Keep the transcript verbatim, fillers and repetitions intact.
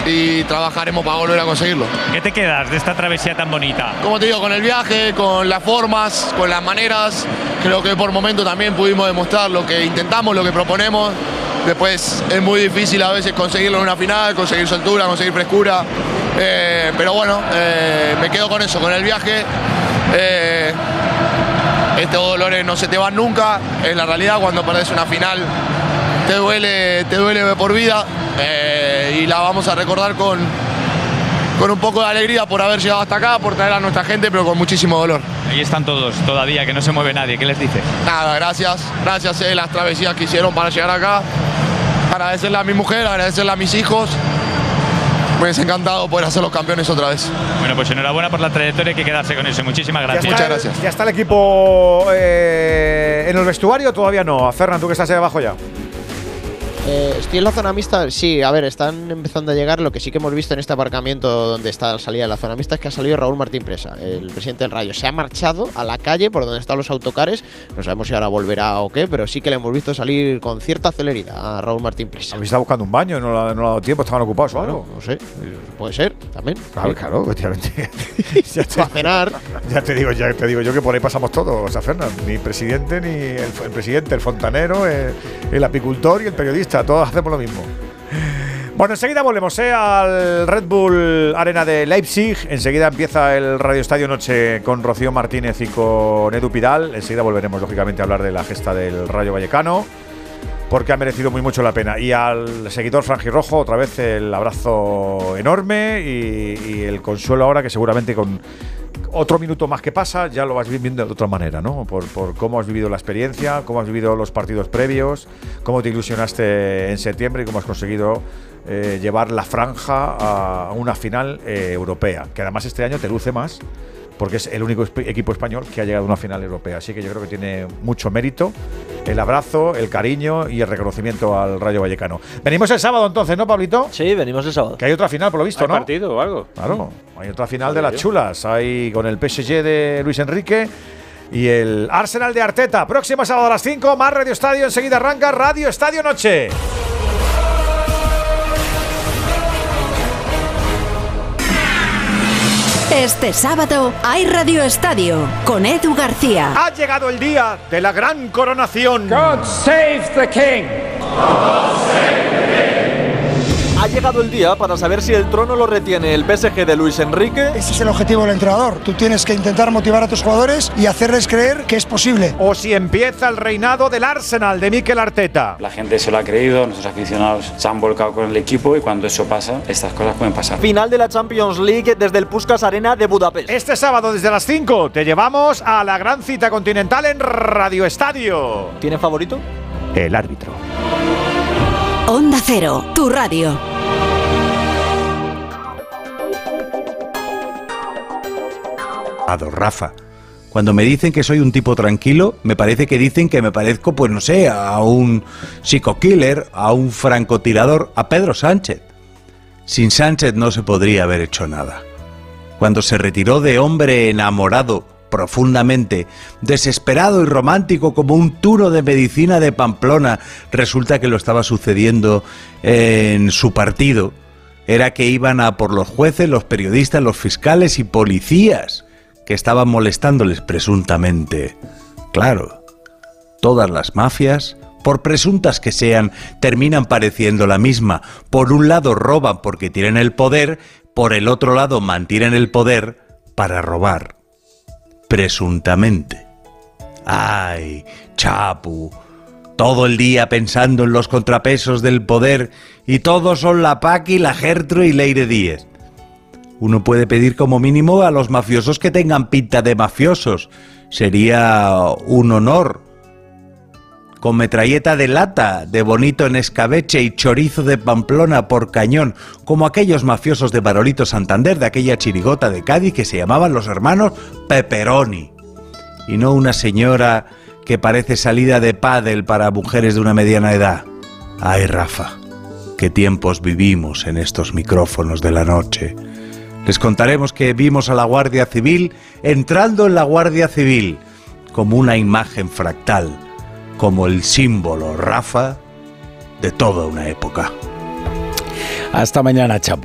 y trabajaremos para volver a conseguirlo. ¿Qué te quedas de esta travesía tan bonita? Como te digo, con el viaje, con las formas, con las maneras, creo que por momento también pudimos demostrar lo que intentamos, lo que proponemos. Después es muy difícil a veces conseguirlo en una final, conseguir soltura, conseguir frescura. Eh, pero bueno, eh, me quedo con eso, con el viaje. Eh, estos dolores no se te van nunca. Es la realidad, cuando perdés una final te duele, te duele de por vida. Eh, y la vamos a recordar con, con un poco de alegría por haber llegado hasta acá, por traer a nuestra gente, pero con muchísimo dolor. Ahí están todos todavía, que no se mueve nadie. ¿Qué les dices? Nada, gracias. Gracias a eh, las travesías que hicieron para llegar acá. Agradecerle a mi mujer, agradecerle a mis hijos. Me hubiese encantado poder hacer los campeones otra vez. Bueno, pues enhorabuena por la trayectoria, hay que quedarse con eso. Muchísimas gracias. Muchas gracias. ¿Ya está el equipo eh, en el vestuario o todavía no? Fernan, tú que estás ahí abajo ya. Eh, estoy en la zona mixta, sí, a ver, están empezando a llegar. Lo que sí que hemos visto en este aparcamiento donde está la salida de la zona mixta es que ha salido Raúl Martín Presa, el presidente del Rayo. Se ha marchado a la calle por donde están los autocares. No sabemos si ahora volverá o qué, pero sí que le hemos visto salir con cierta celeridad a Raúl Martín Presa. ¿Habéis estado buscando un baño? ¿No le ha, no le ha dado tiempo? ¿Estaban ocupados o algo? Bueno, no sé, puede ser, también. Claro, claro, efectivamente. ya te, a cenar. Ya te digo, ya te digo yo que por ahí pasamos todos, o sea, Fernan, ni presidente, ni el, el presidente, el fontanero, el, el apicultor y el periodista, todos hacemos lo mismo. Bueno, enseguida volvemos ¿eh? al Red Bull Arena de Leipzig. Enseguida empieza el Radio Estadio Noche con Rocío Martínez y con Edu Pidal. Enseguida volveremos, lógicamente, a hablar de la gesta del Rayo Vallecano, porque ha merecido muy mucho la pena. Y al seguidor franjirrojo, otra vez el abrazo enorme y, y el consuelo ahora, que seguramente con otro minuto más que pasa ya lo vas viviendo de otra manera, ¿no? Por, por cómo has vivido la experiencia, cómo has vivido los partidos previos, cómo te ilusionaste en septiembre y cómo has conseguido eh, llevar la franja a una final eh, europea, que además este año te luce más porque es el único esp- equipo español que ha llegado a una final europea. Así que yo creo que tiene mucho mérito el abrazo, el cariño y el reconocimiento al Rayo Vallecano. Venimos el sábado entonces, ¿no, Pablito? Sí, venimos el sábado. Que hay otra final, por lo visto, ¿Hay ¿no? partido o algo? Claro, hay otra final de las chulas. Hay con el P S G de Luis Enrique y el Arsenal de Arteta. Próximo sábado a las cinco, más Radio Estadio. Enseguida arranca Radio Estadio Noche. Este sábado hay Radio Estadio con Edu García. Ha llegado el día de la gran coronación. God save the King. God save the King. Ha llegado el día para saber si el trono lo retiene el P S G de Luis Enrique. Ese es el objetivo del entrenador. Tú tienes que intentar motivar a tus jugadores y hacerles creer que es posible. O si empieza el reinado del Arsenal de Mikel Arteta. La gente se lo ha creído, nuestros aficionados se han volcado con el equipo y cuando eso pasa, estas cosas pueden pasar. Final de la Champions League desde el Puskás Arena de Budapest. Este sábado desde las cinco te llevamos a la gran cita continental en Radio Estadio. ¿Tiene favorito? El árbitro. Onda Cero, tu radio. Rafa, cuando me dicen que soy un tipo tranquilo, me parece que dicen que me parezco, pues no sé, a un psico-killer, a un francotirador, a Pedro Sánchez. Sin Sánchez no se podría haber hecho nada. Cuando se retiró de hombre enamorado, profundamente, desesperado y romántico como un turo de medicina de Pamplona, resulta que lo estaba sucediendo en su partido. Era que iban a por los jueces, los periodistas, los fiscales y policías que estaban molestándoles presuntamente. Claro, todas las mafias, por presuntas que sean, terminan pareciendo la misma. Por un lado roban porque tienen el poder, por el otro lado mantienen el poder para robar. Presuntamente. Ay, Chapu, todo el día pensando en los contrapesos del poder y todos son la Paqui, la Gertrude y Leire Díez. Uno puede pedir como mínimo a los mafiosos que tengan pinta de mafiosos. Sería un honor. Con metralleta de lata, de bonito en escabeche y chorizo de Pamplona por cañón, como aquellos mafiosos de Barolito Santander, de aquella chirigota de Cádiz que se llamaban los hermanos Pepperoni. Y no una señora que parece salida de pádel para mujeres de una mediana edad. Ay, Rafa, qué tiempos vivimos en estos micrófonos de la noche. Les contaremos que vimos a la Guardia Civil entrando en la Guardia Civil como una imagen fractal, como el símbolo, Rafa, de toda una época. Hasta mañana, Chapo.